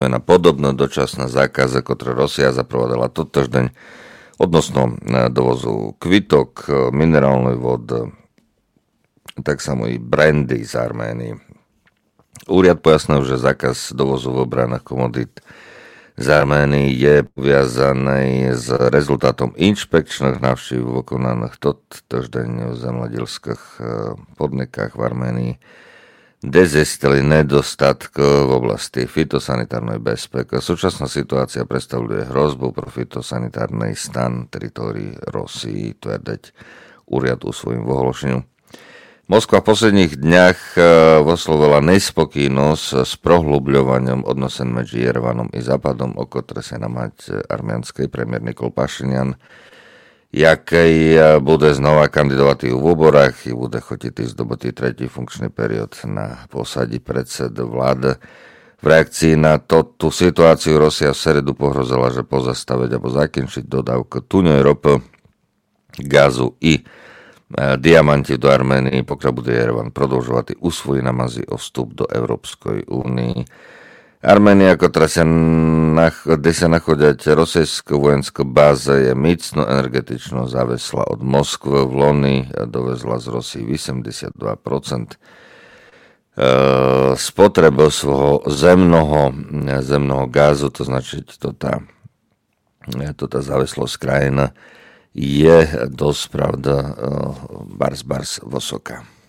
na podobno dočasná zákaza, ktorá Rosia zaprovodila totoždeň odnosno dovozu kvitok, minerálnej vody, tak samo i brandy z Arménie. Úriad pojasnil, že zákaz dovozu v obranách komodít z Arménie je poviazaný s rezultátom inšpekčných návštív vykonaných totoždeň v zemladilských podnikách v Arménii, kde zistili nedostatk v oblasti fitosanitárnej bezpeky. Súčasná situácia predstavuje hrozbu pro fitosanitárny stan teritórií Rosii, tvrdeť úriad u svojím ohlášeniu. Moskva v posledných dňach vyslovila nespokojnosť s prohlubľovaním odnosen medzi Jerevanom i Západom, o ktoré sa namať arménskej premiér Nikol Pašinjan, jakej bude znova kandidovať v úborách i bude chotiť zdobitý tretí funkčný period na posadí predsedu vlády. V reakcii na tú situáciu Rosia v stredu pohrozila, že pozastaviť alebo zakončiť dodávku tuňovej ropy, gazu i diamanti do Arménii, pokiaľ bude Jerevan продовжувати у свої намази o vstup do Európskej únii. Arménia, kde sa nachodять rosijská vojenská báza, je micno energetično závislá od Moskvy. V loni dovezla z Rosii 82% spotreby svojho zemného gázu, to znači tá závislosť krajina je dosť, pravda, bars vysoká.